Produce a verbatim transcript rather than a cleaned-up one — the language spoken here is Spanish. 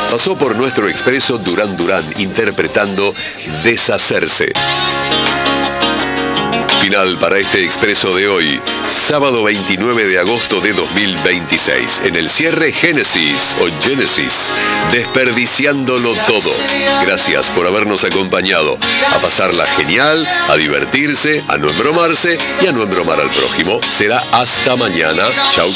Pasó por nuestro expreso Durán Durán interpretando Deshacerse. Final para este expreso de hoy, sábado veintinueve de agosto de dos mil veintiséis. En el cierre, Génesis o Genesis, desperdiciándolo todo. Gracias por habernos acompañado. A pasarla genial, a divertirse, a no embromarse y a no embromar al prójimo. Será hasta mañana. Chau.